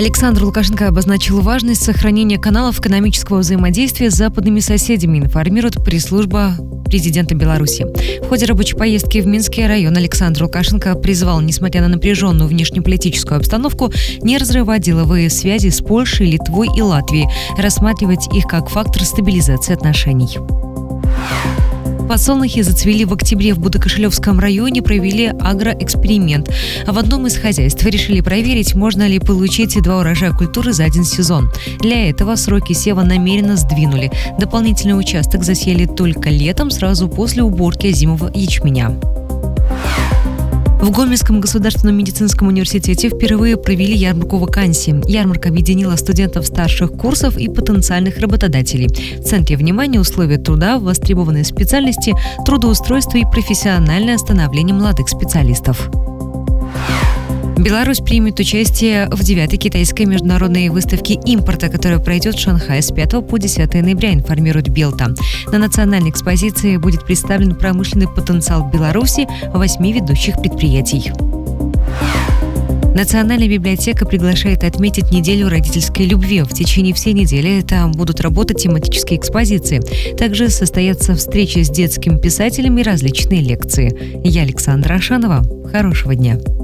Александр Лукашенко обозначил важность сохранения каналов экономического взаимодействия с западными соседями, информирует пресс-служба президента Беларуси. В ходе рабочей поездки в Минский район Александр Лукашенко призвал, несмотря на напряженную внешнеполитическую обстановку, не разрывать деловые связи с Польшей, Литвой и Латвией, рассматривать их как фактор стабилизации отношений. Подсолнухи зацвели в октябре. В Будокошелевском районе провели агроэксперимент. А в одном из хозяйств решили проверить, можно ли получить 2 урожая культуры за один сезон. Для этого сроки сева намеренно сдвинули. Дополнительный участок засеяли только летом, сразу после уборки озимого ячменя. В Гомельском государственном медицинском университете впервые провели ярмарку вакансий. Ярмарка объединила студентов старших курсов и потенциальных работодателей. В центре внимания условия труда, востребованные специальности, трудоустройство и профессиональное становление молодых специалистов. Беларусь примет участие в 9-й китайской международной выставке импорта, которая пройдет в Шанхае с 5 по 10 ноября, информирует Белта. На национальной экспозиции будет представлен промышленный потенциал Беларуси 8 ведущих предприятий. Национальная библиотека приглашает отметить неделю родительской любви. В течение всей недели там будут работать тематические экспозиции. Также состоятся встречи с детскими писателями и различные лекции. Я Александра Ашанова. Хорошего дня.